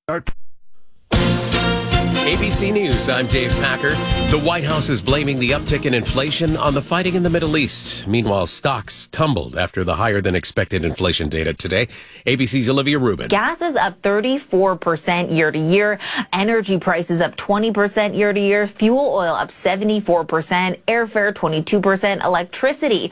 ABC News, I'm Dave Packer. The White House is blaming the uptick in inflation on the fighting in the Middle East. Meanwhile, stocks tumbled after the higher-than-expected inflation data today. ABC's Olivia Rubin. Gas is up 34% year-to-year. Energy prices up 20% year-to-year. Fuel oil up 74%. Airfare 22%. Electricity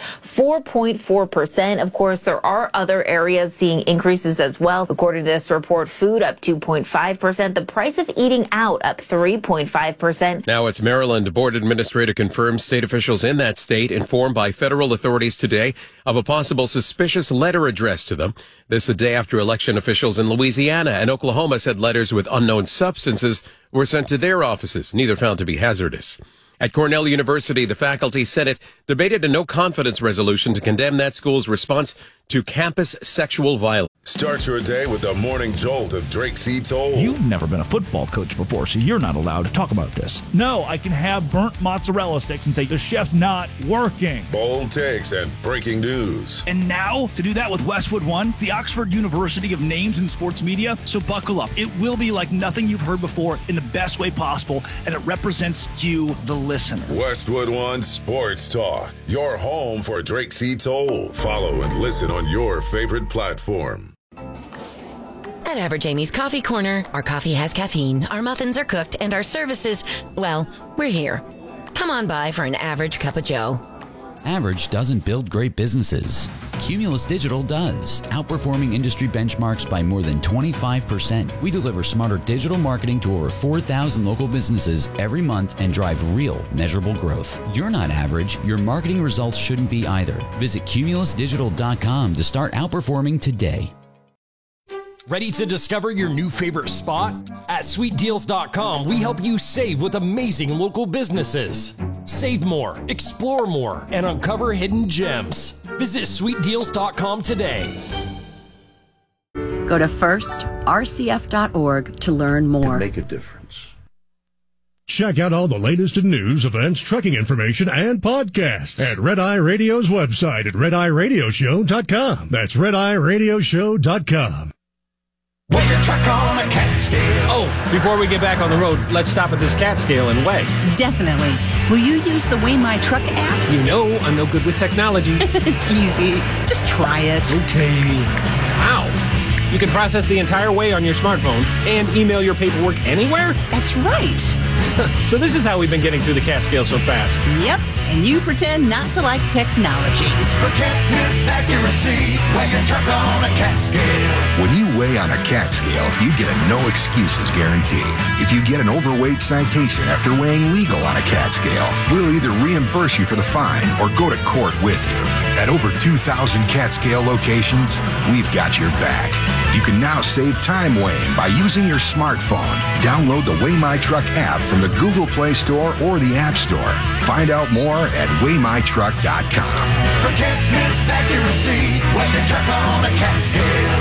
4.4%. Of course, there are other areas seeing increases as well. According to this report, food up 2.5%. The price of eating out up 3.5%. Now it's Maryland. Board administrator confirms state officials in that state informed by federal authorities today of a possible suspicious letter addressed to them. This a day after election officials in Louisiana and Oklahoma said letters with unknown substances were sent to their offices, neither found to be hazardous. At Cornell University, the faculty senate debated a no-confidence resolution to condemn that school's response to campus sexual violence. Start your day with the morning jolt of Drake C. Toll. You've never been a football coach before, so you're not allowed to talk about this. No, I can have burnt mozzarella sticks and say the chef's not working. Bold takes and breaking news. And now, to do that with Westwood One, the Oxford University of names in sports media. So buckle up. It will be like nothing you've heard before in the best way possible, and it represents you, the listener. Westwood One Sports Talk, your home for Drake C. Toll. Follow and listen on your favorite platform. At Average Amy's Coffee Corner, our coffee has caffeine, our muffins are cooked, and our services, well, we're here. Come on by for an average cup of joe. Average doesn't build great businesses. Cumulus Digital does, outperforming industry benchmarks by more than 25%. We deliver smarter digital marketing to over 4,000 local businesses every month and drive real, measurable growth. You're not average. Your marketing results shouldn't be either. Visit cumulusdigital.com to start outperforming today. Ready to discover your new favorite spot? At sweetdeals.com, we help you save with amazing local businesses. Save more, explore more, and uncover hidden gems. Visit sweetdeals.com today. Go to firstrcf.org to learn more. Make a difference. Check out all the latest in news, events, trucking information, and podcasts at Red Eye Radio's website at redeyeradioshow.com. That's redeyeradioshow.com. Weigh your truck on a cat scale. Oh, before we get back on the road, let's stop at this cat scale and weigh. Definitely. Will you use the Weigh My Truck app? You know I'm no good with technology. It's easy. Just try it. Okay. Wow. You can process the entire weigh on your smartphone and email your paperwork anywhere? That's right. So this is how we've been getting through the cat scale so fast. Yep. And you pretend not to like technology. Forget accuracy. Weigh your truck on a cat scale. When you weigh on a cat scale, you get a no excuses guarantee. If you get an overweight citation after weighing legal on a cat scale, we'll either reimburse you for the fine or go to court with you. At over 2,000 cat scale locations, we've got your back. You can now save time weighing by using your smartphone. Download the Weigh My Truck app from the Google Play Store or the App Store. Find out more at weighmytruck.com. Forget accuracy. Weigh your truck on a cat scale.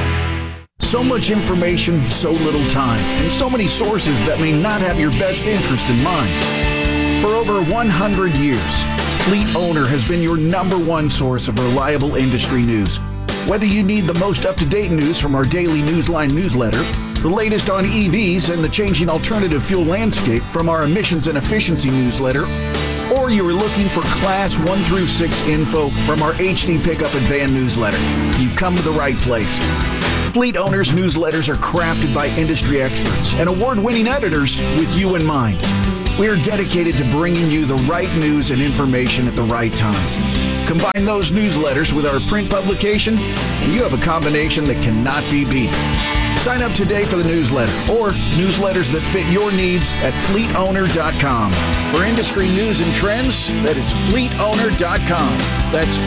So much information, so little time, and so many sources that may not have your best interest in mind. For over 100 years, Fleet Owner has been your #1 source of reliable industry news. Whether you need the most up-to-date news from our daily Newsline newsletter, the latest on EVs and the changing alternative fuel landscape from our emissions and efficiency newsletter, or you are looking for Class 1 through 6 info from our HD Pickup and Van newsletter, you've come to the right place. Fleet Owners newsletters are crafted by industry experts and award-winning editors with you in mind. We are dedicated to bringing you the right news and information at the right time. Combine those newsletters with our print publication, and you have a combination that cannot be beat. Sign up today for the newsletter or newsletters that fit your needs at fleetowner.com. For industry news and trends, that is fleetowner.com. That's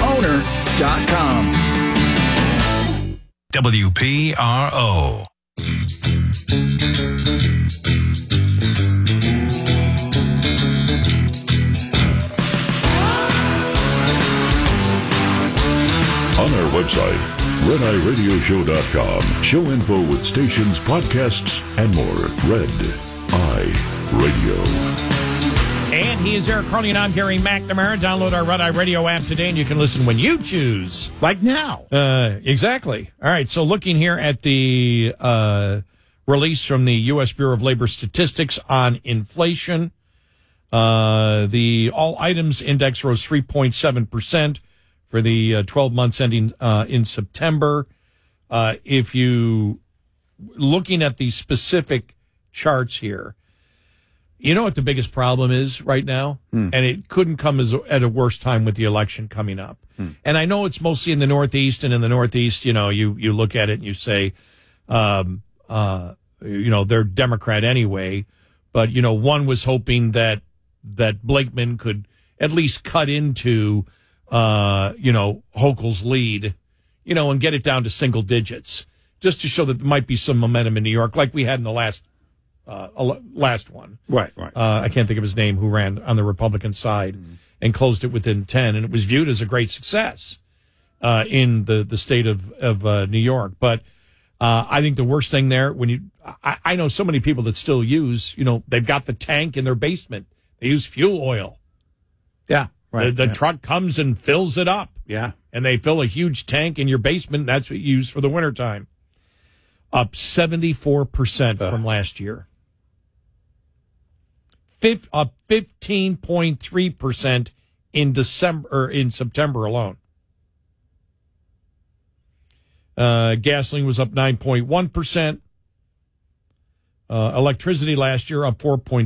fleetowner.com. WPRO. On our website, RedEyeRadioShow.com. Show info with stations, podcasts, and more. Red Eye Radio. And he is Eric Crony, and I'm Gary McNamara. Download our Red Eye Radio app today, and you can listen when you choose. Like now. Exactly. All right, so looking here at the release from the U.S. Bureau of Labor Statistics on inflation. The all items index rose 3.7% for the 12 months ending in September. If you looking at the specific charts here, you know what the biggest problem is right now? And it couldn't come at a worse time with the election coming up. And I know it's mostly in the Northeast, and in the Northeast, you look at it and you say, they're Democrat anyway. But, one was hoping that Blakeman could at least cut into, Hochul's lead, and get it down to single digits, just to show that there might be some momentum in New York, like we had in the last one. Right. I can't think of his name, who ran on the Republican side and closed it within 10, and it was viewed as a great success in the state of New York. But I think the worst thing there, I know so many people that still use, they've got the tank in their basement. They use fuel oil. Yeah, right. The truck comes and fills it up. Yeah. And they fill a huge tank in your basement. And that's what you use for the wintertime. Up 74% from last year. Up 15.3% in September alone. Gasoline was up 9.1%. Electricity last year up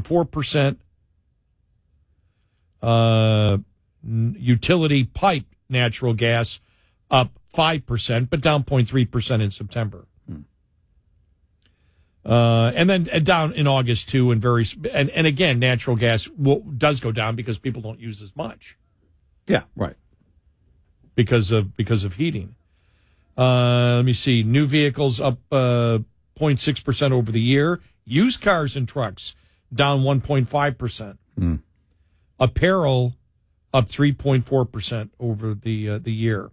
4.4%. Utility pipe natural gas up 5%, but down 0.3% in September. And then down in August too, and again, natural gas does go down because people don't use as much. Yeah, right. Because of heating. Let me see. New vehicles up 0.6% over the year. Used cars and trucks down 1.5%. Apparel up 3.4% over the year.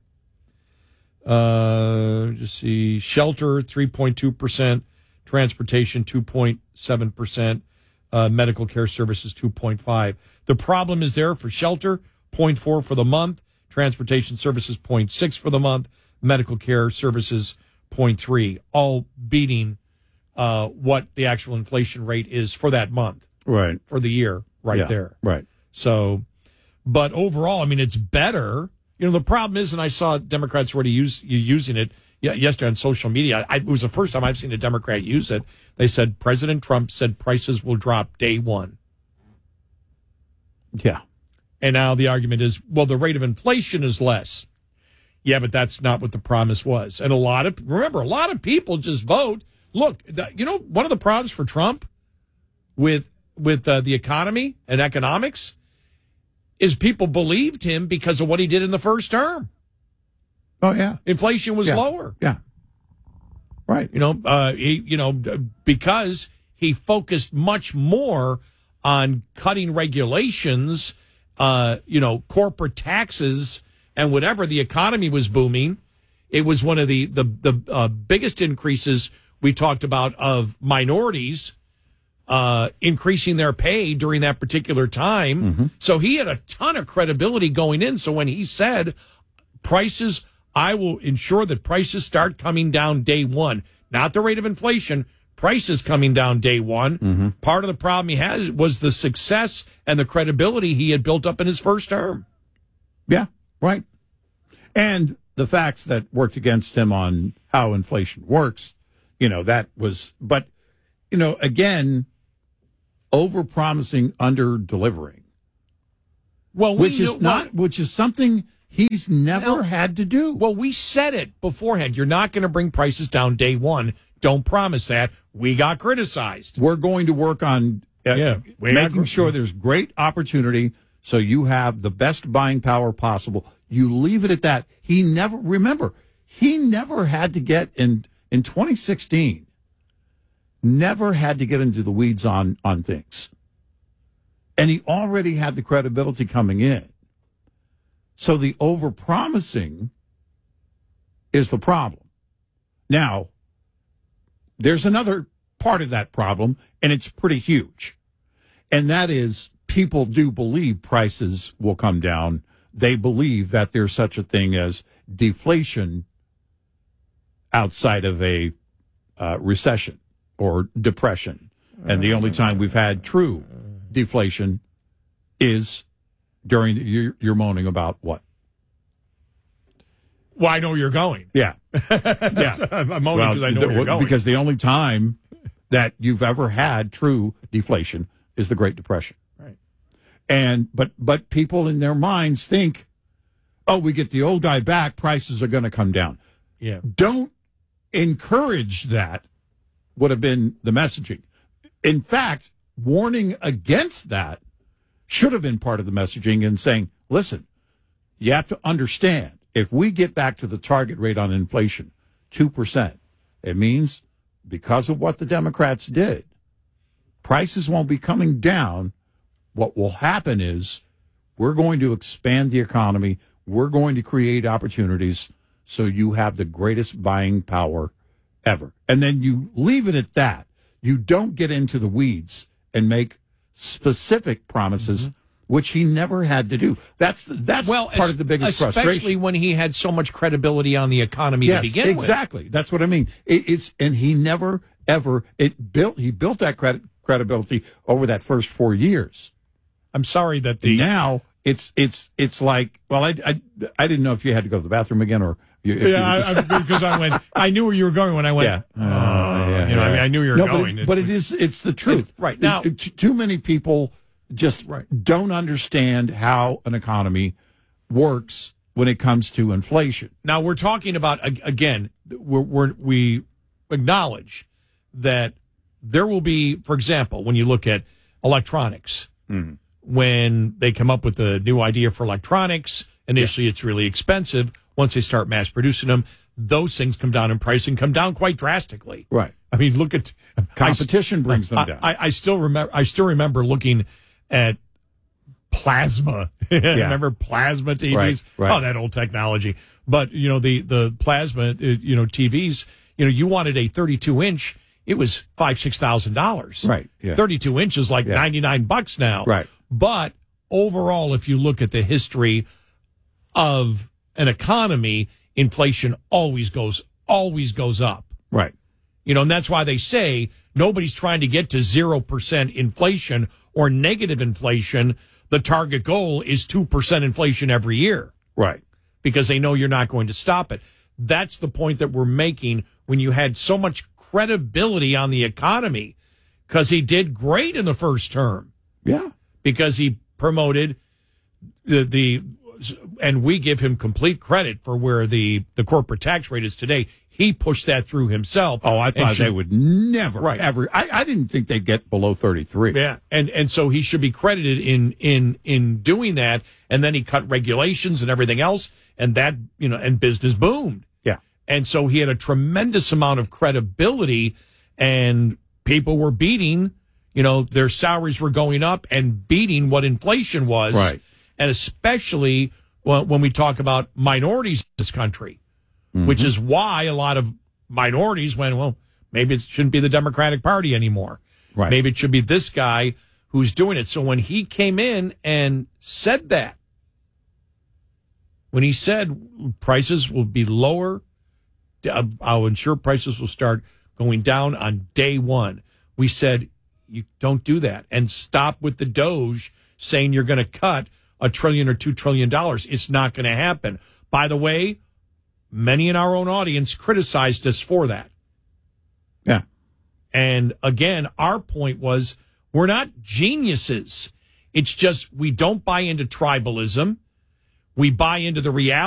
Just see. Shelter 3.2%. Transportation 2.7%. Medical care services 2.5%. The problem is there for shelter 0.4% for the month. Transportation services 0.6% for the month. Medical care services 0.3%, all beating what the actual inflation rate is for that month, right? For the year, there, right. So, but overall, I mean, it's better. The problem is, and I saw Democrats already using it yesterday on social media. It was the first time I've seen a Democrat use it. They said President Trump said prices will drop day one. Yeah, and now the argument is, well, the rate of inflation is less. Yeah, but that's not what the promise was. And a lot of people just vote. Look, one of the problems for Trump with the economy and economics is people believed him because of what he did in the first term. Oh, yeah. Inflation was lower. Yeah. Right. Because he focused much more on cutting regulations, corporate taxes, and whatever. The economy was booming. It was one of the biggest increases we talked about of minorities increasing their pay during that particular time. Mm-hmm. So he had a ton of credibility going in. So when he said prices, I will ensure that prices start coming down day one, not the rate of inflation, prices coming down day one. Mm-hmm. Part of the problem he had was the success and the credibility he had built up in his first term. Yeah. Right. And the facts that worked against him on how inflation works, that was, but, again, over-promising, under-delivering. Well, which is something he's never had to do. Well, we said it beforehand. You're not going to bring prices down day one. Don't promise that. We got criticized. We're going to work on making sure there's great opportunity so you have the best buying power possible. You leave it at that. He never had to get in 2016, never had to get into the weeds on things. And he already had the credibility coming in. So the over-promising is the problem. Now, there's another part of that problem, and it's pretty huge. And that is people do believe prices will come down. They believe that there's such a thing as deflation outside of a recession. or depression. And the only time we've had true deflation is during you're moaning about what? Well, I know where you're going. Yeah. Yeah. I'm moaning because I know where you're going. Because the only time that you've ever had true deflation is the Great Depression. Right. And but people in their minds think, oh, we get the old guy back, prices are going to come down. Yeah. Don't encourage that would have been the messaging. In fact, warning against that should have been part of the messaging and saying, listen, you have to understand, if we get back to the target rate on inflation, 2%, it means because of what the Democrats did, prices won't be coming down. What will happen is we're going to expand the economy. We're going to create opportunities so you have the greatest buying power ever. And then you leave it at that. You don't get into the weeds and make specific promises, which he never had to do. That's part of the biggest frustration. Especially when he had so much credibility on the economy to begin with. Exactly. That's what I mean. And he never, ever, he built that credibility over that first 4 years. I'm sorry that now it's like, well, I didn't know if you had to go to the bathroom again or. Because I knew where you were going when I went. I knew you were going. But it's the truth. Right. Now, too many people just don't understand how an economy works when it comes to inflation. Now we're talking about, again, we acknowledge that there will be, for example, when you look at electronics, when they come up with a new idea for electronics, initially it's really expensive. Once they start mass producing them, those things come down in price and come down quite drastically. Right. I mean, look at competition brings them down. I still remember looking at plasma. Remember plasma TVs? Right. Oh, that old technology. But the plasma TVs. You wanted a 32-inch. It was $5,000-$6,000. Right. Yeah. 32 inches like $99 now. Right. But overall, if you look at the history of an economy, inflation always goes up. Right. And that's why they say nobody's trying to get to 0% inflation or negative inflation. The target goal is 2% inflation every year. Right. Because they know you're not going to stop it. That's the point that we're making when you had so much credibility on the economy, because he did great in the first term. Yeah. Because he promoted and we give him complete credit for where the corporate tax rate is today. He pushed that through himself. Oh, I thought they would never, ever. I didn't think they'd get below 33. Yeah, and so he should be credited in doing that. And then he cut regulations and everything else, and that and business boomed. Yeah, and so he had a tremendous amount of credibility, and people were beating. Their salaries were going up and beating what inflation was. Right. And especially when we talk about minorities in this country, which is why a lot of minorities went, well, maybe it shouldn't be the Democratic Party anymore. Right. Maybe it should be this guy who's doing it. So when he came in and said that, when he said prices will be lower, I'll ensure prices will start going down on day one, we said, you don't do that. And stop with the Doge saying you're going to cut $1 trillion or $2 trillion. It's not going to happen. By the way, many in our own audience criticized us for that. Yeah. And again, our point was we're not geniuses. It's just we don't buy into tribalism. We buy into the reality.